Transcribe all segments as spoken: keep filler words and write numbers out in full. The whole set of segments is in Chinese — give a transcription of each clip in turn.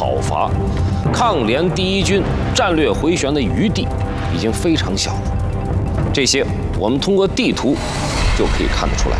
讨伐，抗联第一军战略回旋的余地已经非常小了。这些我们通过地图就可以看得出来。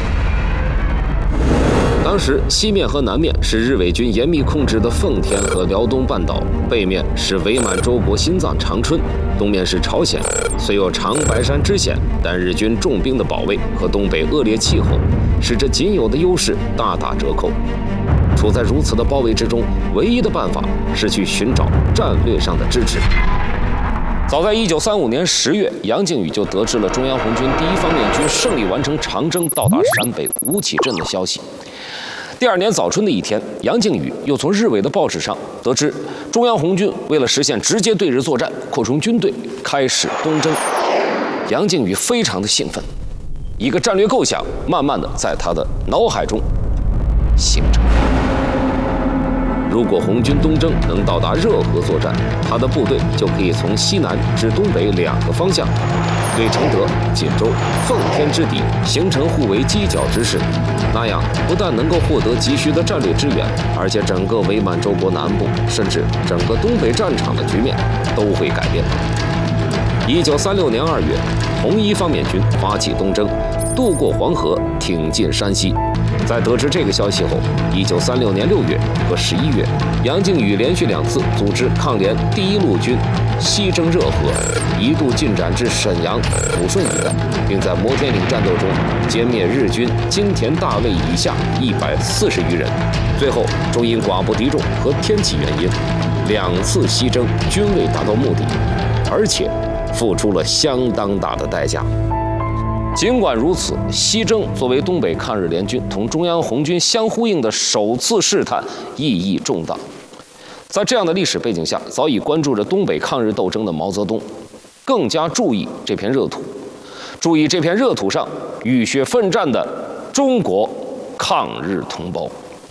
当时西面和南面是日伪军严密控制的奉天和辽东半岛，背面是伪满洲国心脏长春，东面是朝鲜。虽有长白山之险，但日军重兵的保卫和东北恶劣气候，使这仅有的优势大打折扣。处在如此的包围之中，唯一的办法是去寻找战略上的支持。早在一九三五年十月，杨靖宇就得知了中央红军第一方面军胜利完成长征，到达陕北吴起镇的消息。第二年早春的一天，杨靖宇又从日伪的报纸上得知，中央红军为了实现直接对日作战，扩充军队，开始东征。杨靖宇非常的兴奋，一个战略构想慢慢的在他的脑海中形成。如果红军东征能到达热河作战，他的部队就可以从西南至东北两个方向，对承德、锦州、奉天之敌形成互为犄角之势。那样不但能够获得急需的战略支援，而且整个伪满洲国南部，甚至整个东北战场的局面都会改变。一九三六年二月，红一方面军发起东征，渡过黄河，挺进山西。在得知这个消息后，一九三六年六月和十一月，杨靖宇连续两次组织抗联第一路军西征热河，一度进展至沈阳、抚顺一带，并在摩天岭战斗中歼灭日军金田大尉以下一百四十余人。最后，终因寡不敌众和天气原因，两次西征均未达到目的，而且付出了相当大的代价。尽管如此，西征作为东北抗日联军同中央红军相呼应的首次试探，意义重大。在这样的历史背景下，早已关注着东北抗日斗争的毛泽东，更加注意这片热土，注意这片热土上浴血奋战的中国抗日同胞。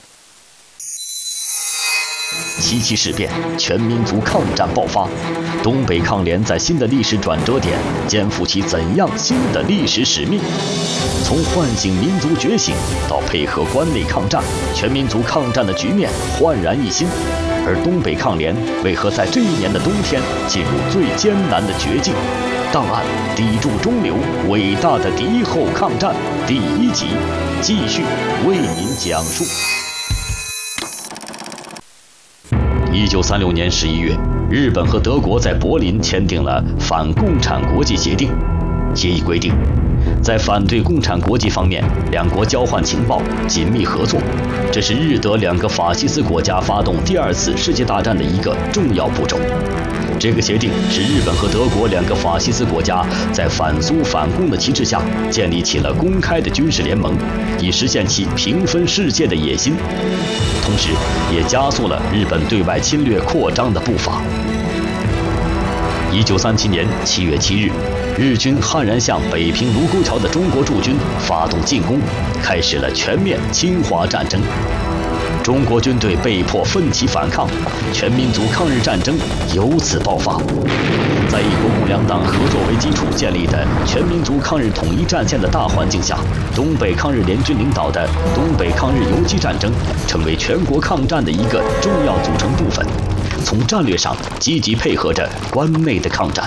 七七事变，全民族抗战爆发，东北抗联在新的历史转折点肩负起怎样新的历史使命？从唤醒民族觉醒到配合关内抗战，全民族抗战的局面焕然一新。而东北抗联为何在这一年的冬天进入最艰难的绝境？档案砥柱中流，伟大的敌后抗战第一集继续为您讲述。一九三六年十一月，日本和德国在柏林签订了反共产国际协定。协议规定，在反对共产国际方面，两国交换情报，紧密合作，这是日德两个法西斯国家发动第二次世界大战的一个重要步骤。这个协定使日本和德国两个法西斯国家在反苏反共的旗帜下建立起了公开的军事联盟，以实现其平分世界的野心，同时也加速了日本对外侵略扩张的步伐。一九三七年七月七日，日军悍然向北平卢沟桥的中国驻军发动进攻，开始了全面侵华战争。中国军队被迫奋起反抗，全民族抗日战争由此爆发。在以国共两党合作为基础建立的全民族抗日统一战线的大环境下，东北抗日联军领导的东北抗日游击战争成为全国抗战的一个重要组成部分，从战略上积极配合着关内的抗战。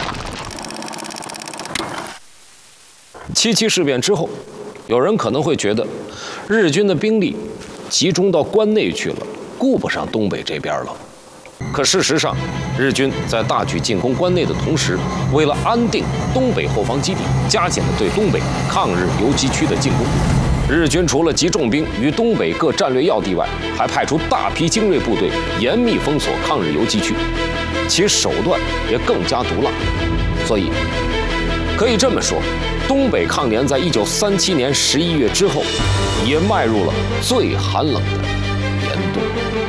七七事变之后，有人可能会觉得日军的兵力集中到关内去了，顾不上东北这边了。可事实上，日军在大举进攻关内的同时，为了安定东北后方基地，加紧了对东北抗日游击区的进攻。日军除了集重兵于东北各战略要地外，还派出大批精锐部队严密封锁抗日游击区，其手段也更加毒辣。所以，可以这么说，东北抗联在一九三七年十一月之后，也迈入了最寒冷的严冬。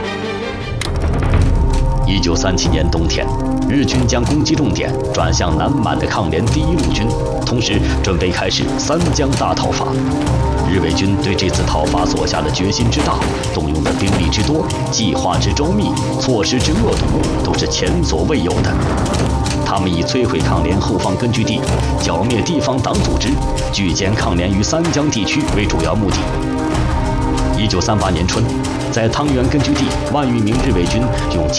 一九三七年冬天，日军将攻击重点转向南满的抗联第一路军，同时准备开始三江大讨伐。日伪军对这次讨伐所下的决心之大，动用的兵力之多，计划之周密，措施之恶毒，都是前所未有的。他们以摧毁抗联后方根据地、剿灭地方党组织、聚歼抗联于三江地区为主要目的。一九三八年春，在汤原根据地，万余名日伪军用